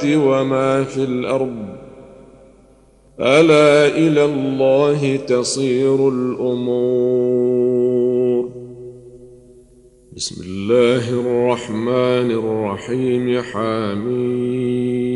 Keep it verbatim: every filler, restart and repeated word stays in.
وما في الأرض ألا إلى الله تصير الأمور. بسم الله الرحمن الرحيم. حميم.